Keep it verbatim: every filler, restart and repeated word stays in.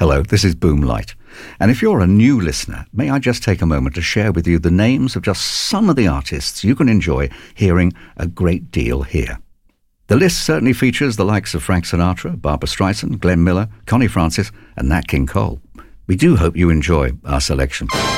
Hello, this is Boomlight. And if you're a new listener, may I just take a moment to share with you the names of just some of the artists you can enjoy hearing a great deal here. The list certainly features the likes of Frank Sinatra, Barbra Streisand, Glenn Miller, Connie Francis, and Nat King Cole. We do hope you enjoy our selection.